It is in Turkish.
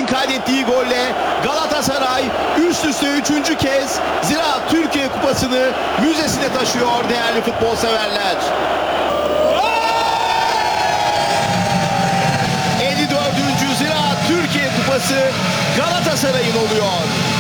kaydettiği golle Galatasaray üst üste 3. kez Ziraat Türkiye Kupası'nı müzesine taşıyor değerli futbol severler. 54. Ziraat Türkiye Kupası Galatasaray'ın oluyor.